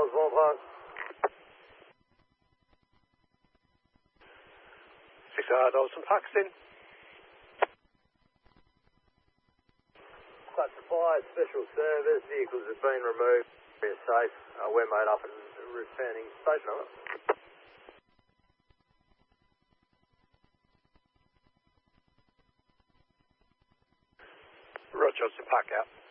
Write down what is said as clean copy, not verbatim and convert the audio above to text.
Oswald Park. 6 Dawson Park, in. Classified special service, vehicles have been removed. We're safe. We're made up and returning station number. Roger, Dawson Park out.